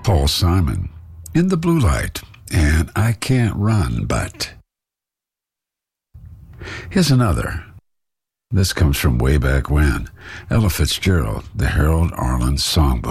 Paul Simon, In the Blue Light, and I Can't Run, But. Here's another. This comes from way back when. Ella Fitzgerald, the Harold Arlen Songbook.